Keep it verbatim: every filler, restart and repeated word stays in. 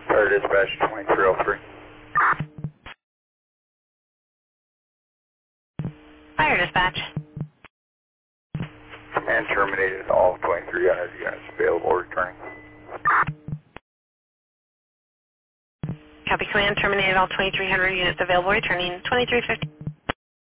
Fire dispatch twenty-three oh three. Fire dispatch. And terminated all twenty-three hundred units available returning. Copy command, terminated all twenty-three hundred units available returning twenty-three fifty.